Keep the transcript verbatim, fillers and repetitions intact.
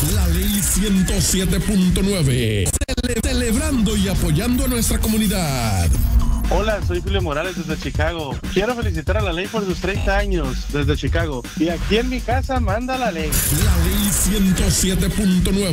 La Ley ciento siete punto nueve. Cele- celebrando y apoyando a nuestra comunidad. Hola, soy Julio Morales desde Chicago. Quiero felicitar a la ley por sus treinta años desde Chicago. Y aquí en mi casa manda la ley. La Ley ciento siete punto nueve.